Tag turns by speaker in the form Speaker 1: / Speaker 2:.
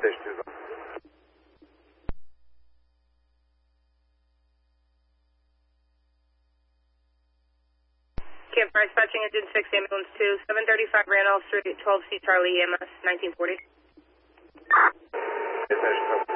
Speaker 1: Station 2.
Speaker 2: Camp Fire Dispatching Engine 6, Ambulance 2, 735 Randolph Street, 12C Charlie, EMS, 1940.
Speaker 1: Station 2.